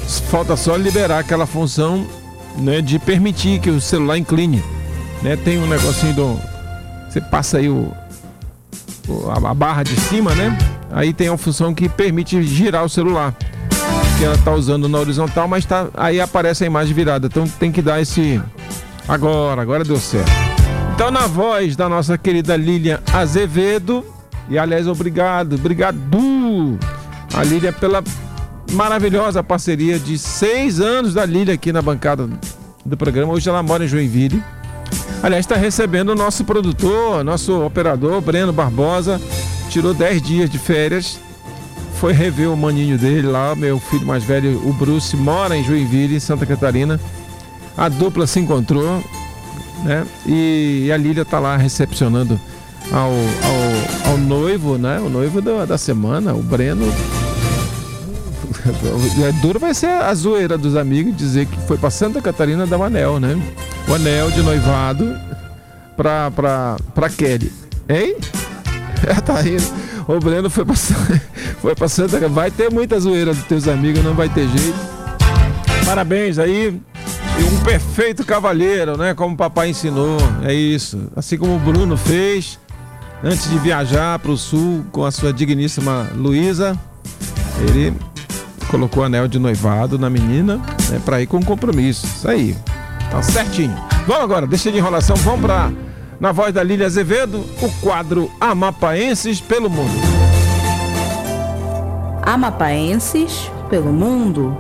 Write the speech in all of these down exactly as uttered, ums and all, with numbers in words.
Falta só liberar aquela função, né, de permitir que o celular incline, né? Tem um negocinho do... Você passa aí o, o, a barra de cima, né? Aí tem uma função que permite girar o celular, que ela tá usando na horizontal, mas tá, aí aparece a imagem virada. Então tem que dar esse... Agora, agora deu certo. Então, na voz da nossa querida Lilian Azevedo, e aliás, obrigado, obrigado a Lilian pela maravilhosa parceria de seis anos da Lilian aqui na bancada do programa. Hoje ela mora em Joinville. Aliás, está recebendo o nosso produtor, nosso operador, Breno Barbosa. Tirou dez dias de férias. Foi rever o maninho dele lá, meu filho mais velho, o Bruce, mora em Joinville, Santa Catarina. A dupla se encontrou, né? E a Lília tá lá recepcionando ao, ao, ao noivo, né? O noivo da, da semana, o Breno. É duro vai ser a zoeira dos amigos dizer que foi pra Santa Catarina dar o anel, né? O anel de noivado pra, pra, pra Kelly. Hein? É, tá rindo. O Breno foi pra, foi pra Santa Catarina. Vai ter muita zoeira dos teus amigos, não vai ter jeito. Parabéns aí. E um perfeito cavalheiro, né? Como o papai ensinou. É isso. Assim como o Bruno fez antes de viajar para o sul com a sua digníssima Luísa. Ele colocou o anel de noivado na menina, né, para ir com compromisso. Isso aí. Tá certinho. Vamos agora, deixa de enrolação. Vamos para, na voz da Lília Azevedo, o quadro Amapaenses pelo Mundo. Amapaenses pelo Mundo.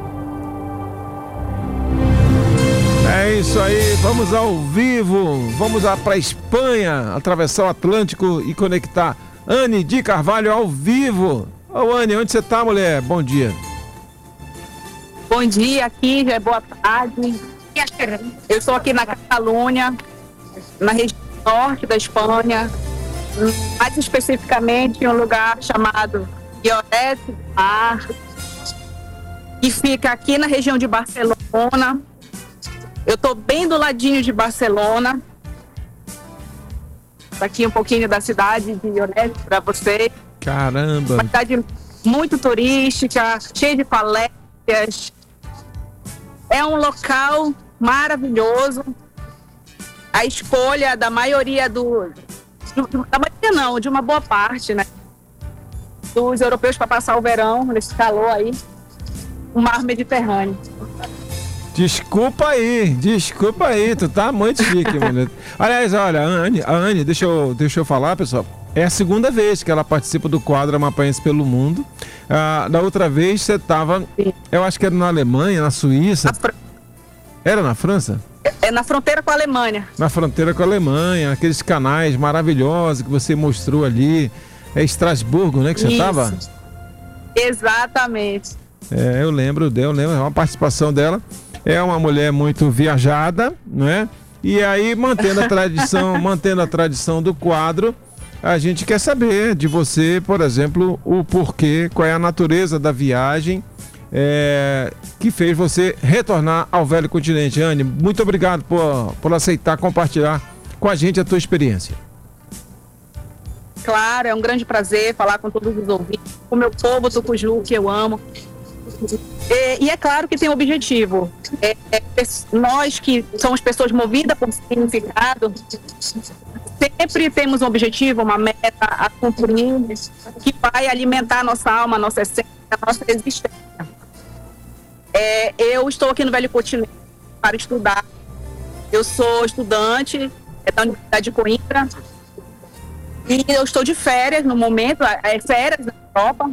É isso aí, vamos ao vivo, vamos lá para a Espanha, atravessar o Atlântico e conectar Anne de Carvalho ao vivo. Ô Anne, onde você tá, mulher? Bom dia. Bom dia, aqui já é boa tarde. Eu estou aqui na Catalunha, na região norte da Espanha, mais especificamente em um lugar chamado Lloret de Mar, que fica aqui na região de Barcelona. Eu estou bem do ladinho de Barcelona. Aqui um pouquinho da cidade de Lloret para vocês. Caramba! Uma cidade muito turística, cheia de falésias. É um local maravilhoso. A escolha da maioria do... Da maioria não, de uma boa parte, né? Dos europeus para passar o verão, nesse calor aí. O mar Mediterrâneo. Desculpa aí, desculpa aí, tu tá muito chique, mulher. Aliás, olha, a Anne, a Anne deixa, eu, deixa eu falar, pessoal, é a segunda vez que ela participa do quadro Amapaense pelo Mundo. Ah, da outra vez você tava, eu acho que era na Alemanha, na Suíça. Fr... Era na França? É, é na fronteira com a Alemanha. Na fronteira com a Alemanha, aqueles canais maravilhosos que você mostrou ali. É Estrasburgo, né, que você Isso. tava? Exatamente. É, eu lembro, eu lembro, é uma participação dela. É uma mulher muito viajada, né? E aí, mantendo a tradição, mantendo a tradição do quadro, a gente quer saber de você, por exemplo, o porquê, qual é a natureza da viagem é, que fez você retornar ao velho continente. Anne, muito obrigado por, por aceitar compartilhar com a gente a tua experiência. Claro, é um grande prazer falar com todos os ouvintes, com o meu povo tucuju, que eu amo. E, e é claro que tem um objetivo. É, é, nós que somos pessoas movidas por significado, sempre temos um objetivo, uma meta a cumprir, que vai alimentar a nossa alma, a nossa essência, a nossa existência. É, eu estou aqui no Velho Continente para estudar. Eu sou estudante é, da Universidade de Coimbra e eu estou de férias no momento, é, férias na Europa.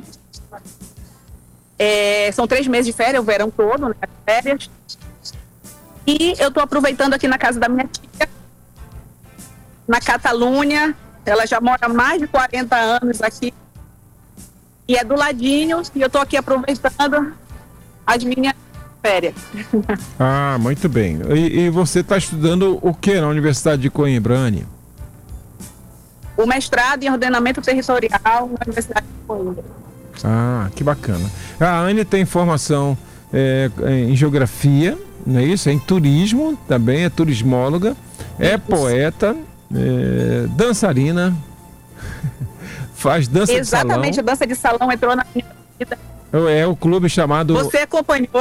É, são três meses de férias, o verão todo, né, férias. E eu estou aproveitando aqui na casa da minha tia, na Catalunha. Ela já mora há mais de quarenta anos aqui. E é do ladinho, e eu estou aqui aproveitando as minhas férias. Ah, muito bem. E, e você está estudando o que na Universidade de Coimbra, Anne? O mestrado em ordenamento territorial na Universidade de Coimbra. Ah, que bacana. A Anne tem formação é, em geografia, não é isso? É em turismo, também é turismóloga, é poeta, é, dançarina, faz dança Exatamente, de salão. a dança de salão entrou na minha vida. É o clube chamado... Você acompanhou